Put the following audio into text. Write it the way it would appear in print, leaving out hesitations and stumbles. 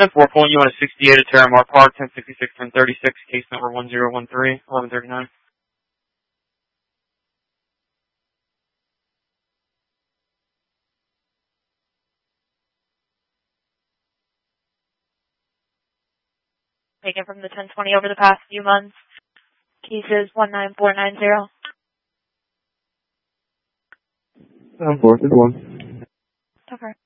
10-4, pulling you on a 68 at Terramar Park, 1066-1036, case number 1013, 1139. Taken from the 1020 over the past few months. Cases 19490. 10-4, 1. Okay.